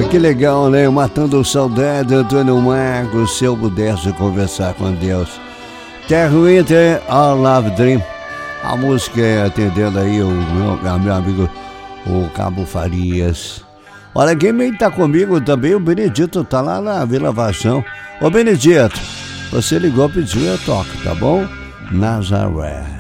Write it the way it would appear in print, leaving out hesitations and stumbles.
que legal, né? Matando saudade, Antônio Marcos, se eu pudesse conversar com Deus. Terry Winter, All Love Dream. A música é atendendo aí o meu amigo, o Cabo Farias. Olha, quem tá comigo também, o Benedito, tá lá na Vila Vação. Ô Benedito, você ligou, pediu, eu toco, tá bom? Nazaré.